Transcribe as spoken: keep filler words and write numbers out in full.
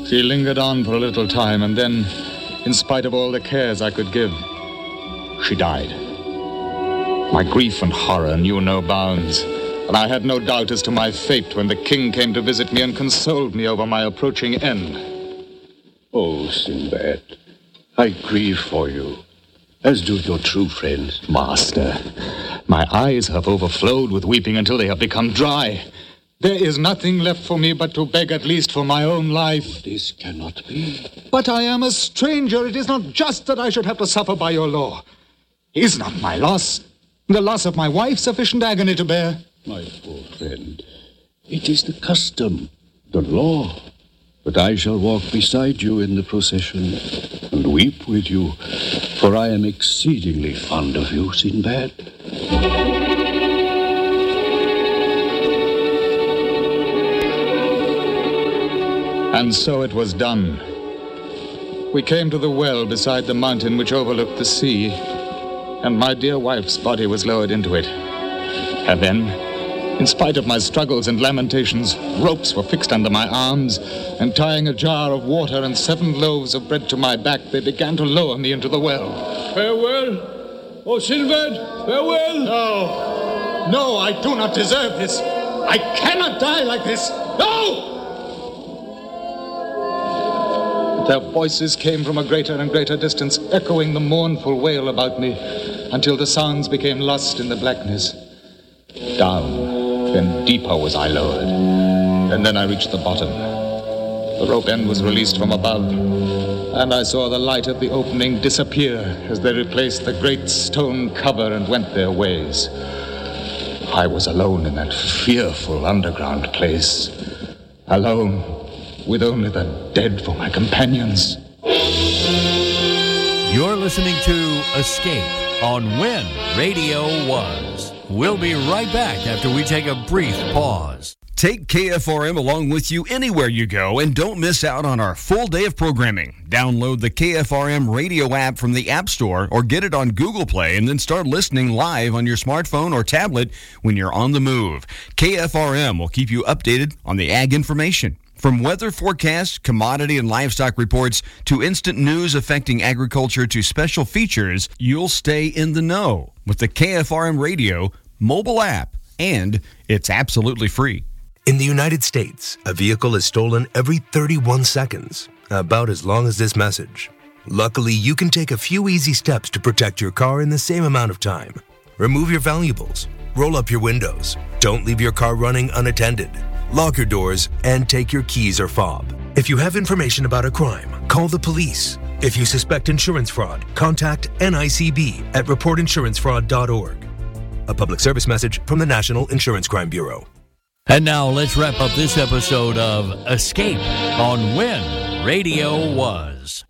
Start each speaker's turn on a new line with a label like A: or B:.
A: She lingered on for a little time, and then, in spite of all the cares I could give, she died. My grief and horror knew no bounds, and I had no doubt as to my fate when the king came to visit me and consoled me over my approaching end.
B: Oh, Sinbad, I grieve for you, as do your true friends.
A: Master, my eyes have overflowed with weeping until they have become dry. There is nothing left for me but to beg at least for my own life.
B: This cannot be.
A: But I am a stranger. It is not just that I should have to suffer by your law. Is not my loss, the loss of my wife, sufficient agony to bear?
B: My poor friend, it is the custom, the law. But I shall walk beside you in the procession and weep with you, for I am exceedingly fond of you, Sinbad.
A: And so it was done. We came to the well beside the mountain which overlooked the sea, and my dear wife's body was lowered into it. And then, in spite of my struggles and lamentations, ropes were fixed under my arms, and tying a jar of water and seven loaves of bread to my back, they began to lower me into the well.
B: Farewell, O Sinbad, farewell.
A: No, no, I do not deserve this. I cannot die like this. No! Their voices came from a greater and greater distance, echoing the mournful wail about me, until the sounds became lost in the blackness. Down, then deeper was I lowered, and then I reached the bottom. The rope end was released from above, and I saw the light of the opening disappear as they replaced the great stone cover and went their ways. I was alone in that fearful underground place, alone, with only the dead for my companions.
C: You're listening to Escape on When Radio Was. We'll be right back after we take a brief pause.
D: Take K F R M along with you anywhere you go and don't miss out on our full day of programming. Download the K F R M radio app from the App Store or get it on Google Play and then start listening live on your smartphone or tablet when you're on the move. K F R M will keep you updated on the ag information. From weather forecasts, commodity and livestock reports, to instant news affecting agriculture to special features, you'll stay in the know with the K F R M radio mobile app, and it's absolutely free.
E: In the United States, a vehicle is stolen every thirty-one seconds, about as long as this message. Luckily, you can take a few easy steps to protect your car in the same amount of time. Remove your valuables, roll up your windows, don't leave your car running unattended, lock your doors, and take your keys or fob. If you have information about a crime, call the police. If you suspect insurance fraud, contact N I C B at report insurance fraud dot org. A public service message from the National Insurance Crime Bureau.
C: And now let's wrap up this episode of Escape on When Radio Was.